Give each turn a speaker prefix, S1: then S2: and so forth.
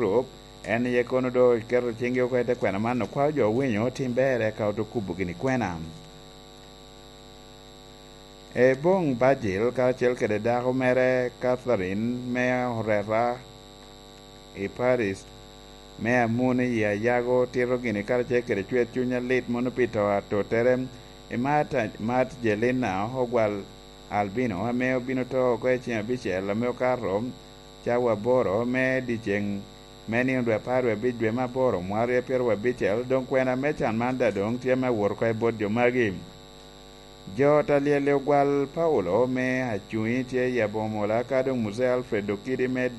S1: Group en ye kono do kero chingi ko te kwena man kwa jo winyo timbere ka to kubu gini kwena e bong Bajil ka chel kede dago mere Catherine mea horera e Paris mea muni ya yago tiro gini kar che kede chwet chunya lit mono pito to terem e mat Jelena hogwal albino ameo bino to ko e chia bichel ameo karom chawa boro me di cheng meni ndwe parwe bidwe ma boro mware perwe bichel don kwena mechan manda dong tie ma wor ko e bod jo magi jo talie gwal Paulo me hachui tie ya bomola kadong Muse Alfredo Kidi me